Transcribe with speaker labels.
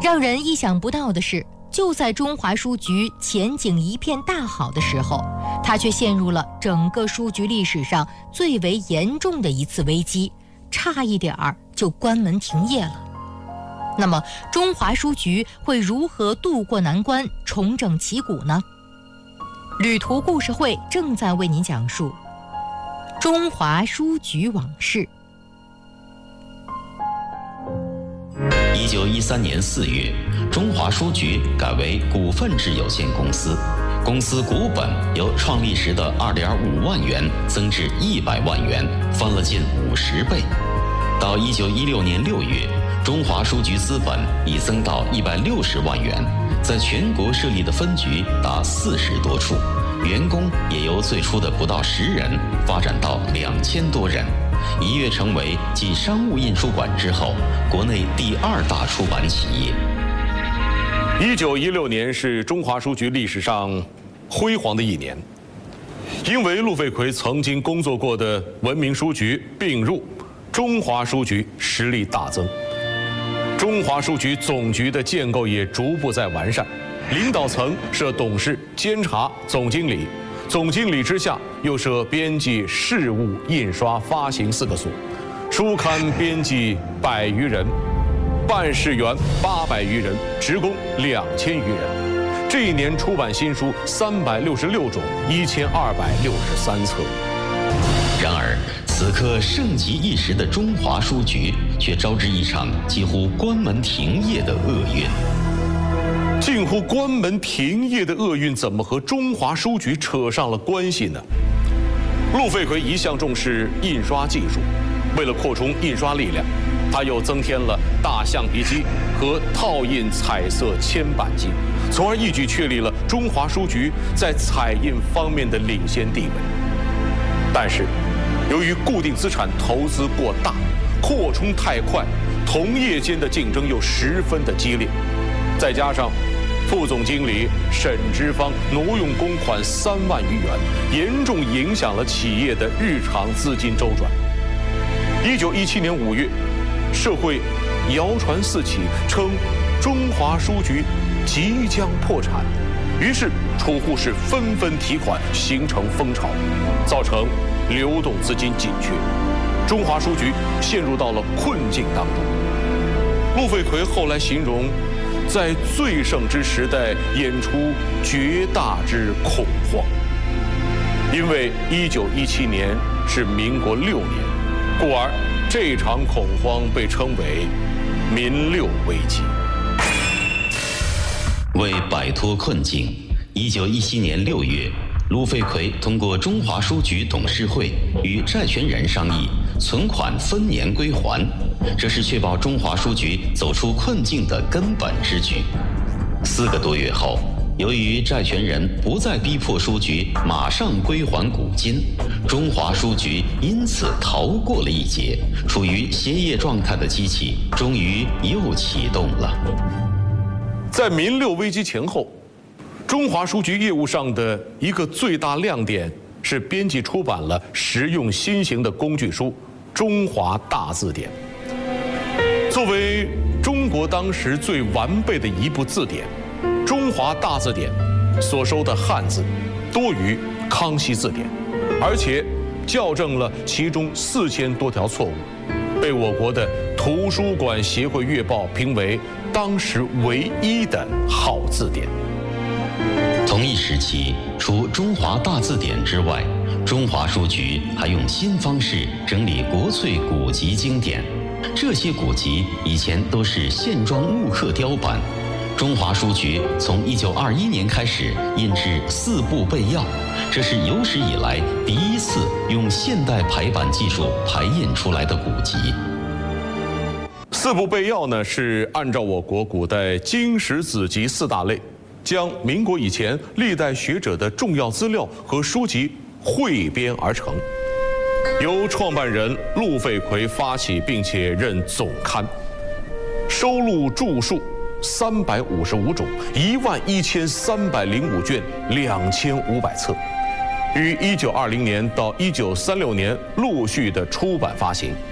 Speaker 1: 让人意想不到的是，就在中华书局前景一片大好的时候，它却陷入了整个书局历史上最为严重的一次危机，差一点儿就关门停业了。那么，中华书局会如何渡过难关，重整旗鼓呢？旅途故事会正在为您讲述中华书局往事。
Speaker 2: 1913年4月，中华书局改为股份制有限公司，公司股本由创立时的2.5万元增至100万元，翻了近50倍。到1916年6月，中华书局资本已增到160万元，在全国设立的分局达40多处，员工也由最初的不到10人发展到2000多人，一跃成为继商务印书馆之后国内第2大出版企业。
Speaker 3: 1916年是中华书局历史上辉煌的一年，因为陆费奎曾经工作过的文明书局并入，中华书局实力大增。中华书局总局的建构也逐步在完善，领导层设董事、监察、总经理，总经理之下又设编辑、事务、印刷、发行4个所，书刊编辑100余人，办事员800余人，职工2000余人。这一年出版新书366种，1263册。
Speaker 2: 然而，此刻盛极一时的中华书局却招致一场几乎关门停业的厄运。
Speaker 3: 近乎关门停业的厄运怎么和中华书局扯上了关系呢？陆费奎一向重视印刷技术，为了扩充印刷力量，他又增添了大橡皮机和套印彩色铅版机，从而一举确立了中华书局在彩印方面的领先地位。但是，由于固定资产投资过大，扩充太快，同业间的竞争又十分的激烈，再加上副总经理沈之芳挪用公款3万余元，严重影响了企业的日常资金周转。1917年5月，社会谣传四起，称中华书局即将破产，于是储户是纷纷提款，形成风潮，造成流动资金紧缺，中华书局陷入到了困境当中。陆费奎后来形容，在最盛之时代演出绝大之恐慌。因为1917年是民国6年，故而这场恐慌被称为民六危机。
Speaker 2: 为摆脱困境，1917年6月，陆费奎通过中华书局董事会与债权人商议，存款分年归还，这是确保中华书局走出困境的根本之举。4个多月后，由于债权人不再逼迫书局马上归还股金，中华书局因此逃过了一劫，处于歇业状态的机器终于又启动了。
Speaker 3: 在民六危机前后，中华书局业务上的一个最大亮点是编辑出版了实用新型的工具书《中华大字典》。作为中国当时最完备的一部字典，《中华大字典》所收的汉字多于康熙字典，而且校正了其中4000多条错误，被我国的图书馆协会月报评为当时唯一的好字典。
Speaker 2: 同一时期，除中华大字典之外，中华书局还用新方式整理国粹古籍经典。这些古籍以前都是线装木刻雕版，中华书局从1921年开始印制4部备要，这是有史以来第一次用现代排版技术排印出来的古籍。
Speaker 3: 4部备要呢，是按照我国古代经史子集4大类，将民国以前历代学者的重要资料和书籍汇编而成，由创办人陆费奎发起，并且任总刊，收录著述355种，11305卷，2500册，于1920年到1936年陆续的出版发行。